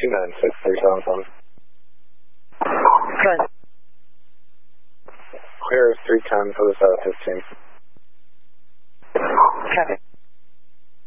296-377. Good. Clear is 310 for the South 15.